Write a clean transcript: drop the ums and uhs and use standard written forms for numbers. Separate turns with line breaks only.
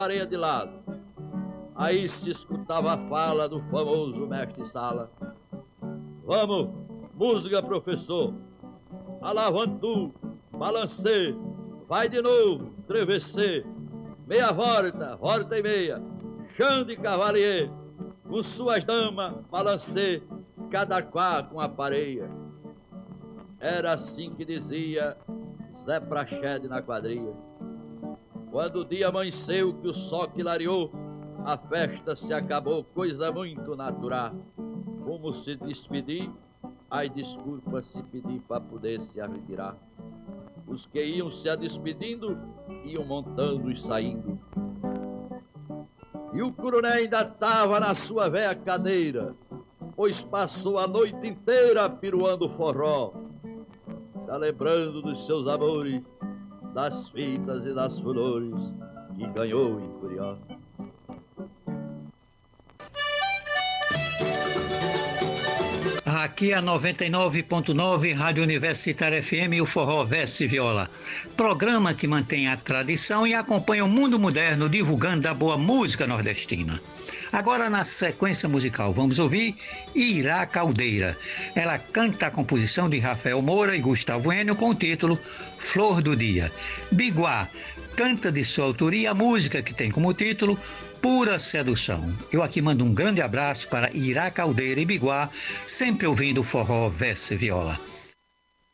areia de lado. Aí se escutava a fala do famoso mestre-sala. Vamos, música, professor. Alavantu, balancê, vai de novo, travessê. Meia volta, volta e meia. Xande cavalier, com suas damas, balancê, cada qual com a pareia. Era assim que dizia Zé Prachede na quadrilha. Quando o dia amanheceu que o sol clareou, a festa se acabou, coisa muito natural. Como se despedir, as desculpas se pedir para poder se retirar. Os que iam se despedindo, iam montando e saindo. E o coronel ainda estava na sua velha cadeira, pois passou a noite inteira piruando forró, se lembrando dos seus amores, das fitas e das flores que ganhou em Curió.
Aqui a 99.9 Rádio Universitária FM e o Forró Verso e Viola. Programa que mantém a tradição e acompanha o mundo moderno divulgando a boa música nordestina. Agora, na sequência musical, vamos ouvir Irá Caldeira. Ela canta a composição de Rafael Moura e Gustavo Enio com o título Flor do Dia. Biguá canta de sua autoria a música que tem como título Pura Sedução. Eu aqui mando um grande abraço para Irá Caldeira e Biguá, sempre ouvindo Forró Verso e Viola.